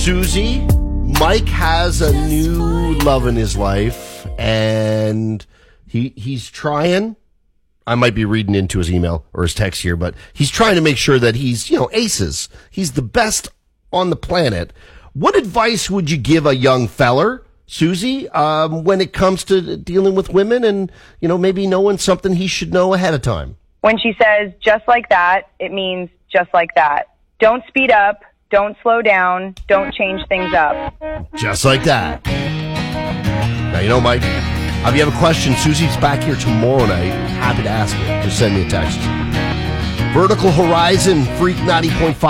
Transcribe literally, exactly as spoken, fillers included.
Susie, Mike has a new love in his life, and he he's trying. I might be reading into his email or his text here, but he's trying to make sure that he's, you know, aces. He's the best on the planet. What advice would you give a young feller, Susie, um, when it comes to dealing with women and, you know, maybe knowing something he should know ahead of time? When she says just like that, it means just like that. Don't speed up. Don't slow down. Don't change things up. Just like that. Now, you know, Mike, if you have a question, Susie's back here tomorrow night. Happy to ask it. Just send me a text. Vertical Horizon, Freak ninety point five.